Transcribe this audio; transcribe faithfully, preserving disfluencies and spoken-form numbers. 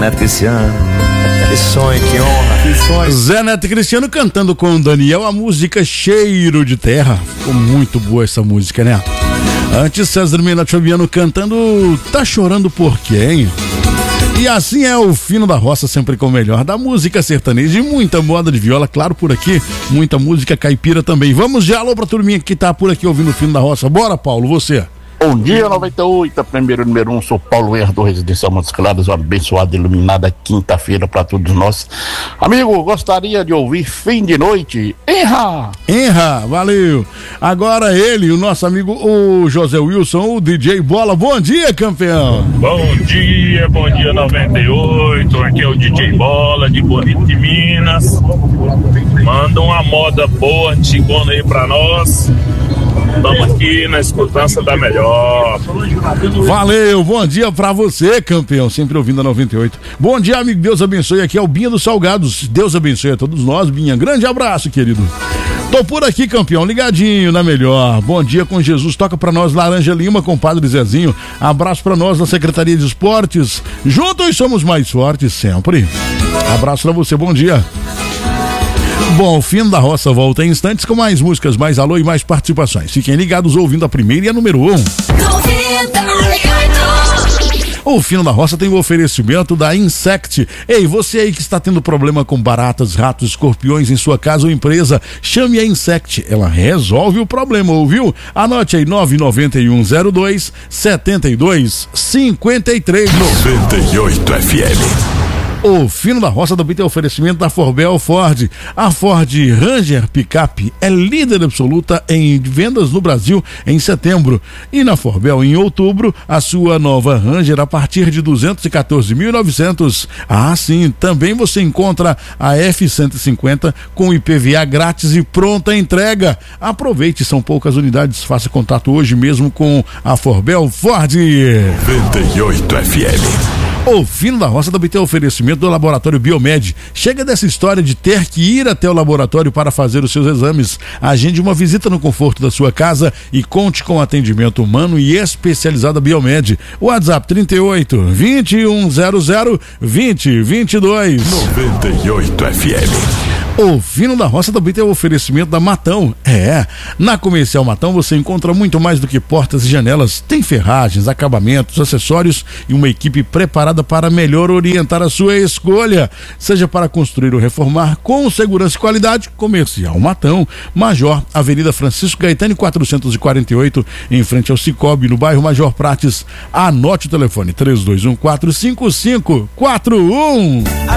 Neto Cristiano. Que sonho, que honra, que sonho. Zé Neto e Cristiano cantando com o Daniel a música Cheiro de Terra. Ficou muito boa essa música, né? Antes, César Menotti Fabiano cantando Tá Chorando Por Quem? E assim é o Fino da Roça, sempre com o melhor da música sertaneja e muita moda de viola, claro, por aqui, muita música caipira também. Vamos de alô pra turminha que tá por aqui ouvindo o Fino da Roça. Bora, Paulo, você. Bom dia, noventa e oito, primeiro número um, sou Paulo Erro do Residencial Montes Claros, uma abençoada e iluminada quinta-feira para todos nós. Amigo, gostaria de ouvir Fim de Noite. Enra! Enra, valeu. Agora ele, o nosso amigo o José Wilson, o D J Bola. Bom dia, campeão. Bom dia, bom dia noventa e oito, aqui é o D J Bola de Bonito de Minas. Manda uma moda boa, antigona aí pra nós. Estamos aqui na escutança da melhor. Valeu, bom dia pra você, campeão, sempre ouvindo a noventa e oito. Bom dia, amigo, Deus abençoe, aqui é o Binha dos Salgados. Deus abençoe a todos nós, Binha, grande abraço, querido. Tô por aqui, campeão, ligadinho na melhor. Bom dia com Jesus, toca pra nós Laranja Lima com Padre Zezinho. Abraço pra nós da Secretaria de Esportes. Juntos somos mais fortes sempre. Abraço pra você, bom dia. Bom, o Fino da Roça volta em instantes com mais músicas, mais alô e mais participações. Fiquem ligados ouvindo a primeira e a número um. O Fino da Roça tem o oferecimento da Insect. Ei, você aí que está tendo problema com baratas, ratos, escorpiões em sua casa ou empresa, chame a Insect. Ela resolve o problema, ouviu? Anote aí nove nove um zero dois sete dois cinco três. noventa e oito F M. O Fino da Roça também tem oferecimento da Forbel Ford. A Ford Ranger Pickup é líder absoluta em vendas no Brasil em setembro. E na Forbel, em outubro, a sua nova Ranger a partir de duzentos e quatorze mil e novecentos. Ah, sim, também você encontra a F cento e cinquenta com I P V A grátis e pronta entrega. Aproveite, são poucas unidades. Faça contato hoje mesmo com a Forbel Ford. noventa e oito F M. O Fino da Roça também tem oferecimento do Laboratório Biomed. Chega dessa história de ter que ir até o laboratório para fazer os seus exames. Agende uma visita no conforto da sua casa e conte com atendimento humano e especializado Biomed. WhatsApp trinta e oito, vinte e um zero zero, vinte, vinte e dois. noventa e oito F M. O Fino da Roça também tem o oferecimento da Matão. É, na Comercial Matão você encontra muito mais do que portas e janelas. Tem ferragens, acabamentos, acessórios e uma equipe preparada para melhor orientar a sua escolha. Seja para construir ou reformar com segurança e qualidade, Comercial Matão. Major, Avenida Francisco Gaetani quatrocentos e quarenta e oito, em frente ao Cicobi, no bairro Major Prates. Anote o telefone três dois um quatro, cinco cinco quatro um.